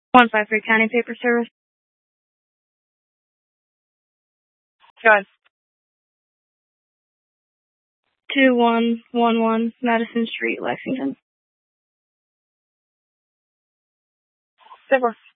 153 County Paper Service. Go ahead. 2111 Madison Street, Lexington. 4.